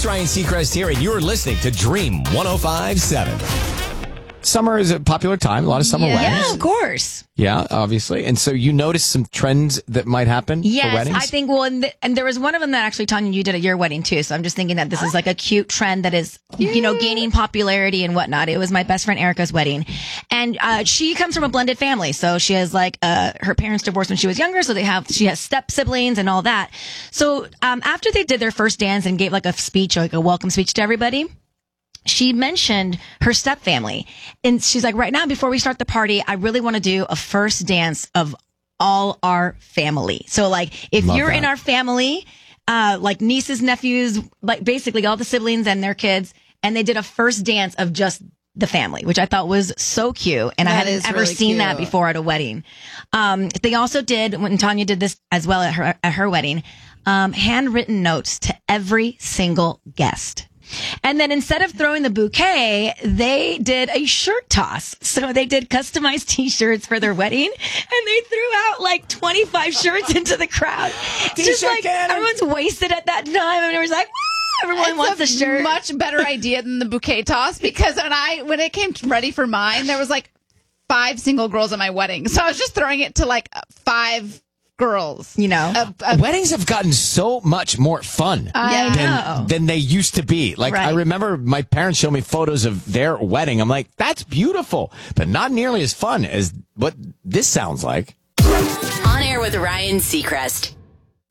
it's Ryan Seacrest here, and you're listening to Dream 105.7. Summer is a popular time. A lot of summer weddings. Yeah, of course. Yeah, obviously. And so you noticed some trends that might happen for weddings? I think, and there was one of them that actually, Tanya, you did at your wedding too. So I'm just thinking that this is like a cute trend that is, gaining popularity and whatnot. It was my best friend Erica's wedding. And she comes from a blended family. So she has her parents divorced when she was younger. So she has step siblings and all that. So after they did their first dance and gave like a speech, like a welcome speech to everybody, she mentioned her step family. And she's like, right now, before we start the party, I really want to do a first dance of all our family. So like, if you're in our family, like nieces, nephews, like basically all the siblings and their kids, and they did a first dance of just the family, which I thought was so cute. And I hadn't ever seen that before at a wedding. They also did, when Tanya did this as well at her wedding, handwritten notes to every single guest. And then instead of throwing the bouquet, they did a shirt toss. So they did customized t-shirts for their wedding, and they threw out like 25 shirts into the crowd. Just like everyone's wasted at that time, and it was like, everyone wants a shirt. Much better idea than the bouquet toss, because when it came ready for mine, there was like 5 single girls at my wedding. So I was just throwing it to like 5 girls. Weddings have gotten so much more fun than they used to be. Like, I remember my parents showed me photos of their wedding. I'm like, that's beautiful, but not nearly as fun as what this sounds like. On Air with Ryan Seacrest.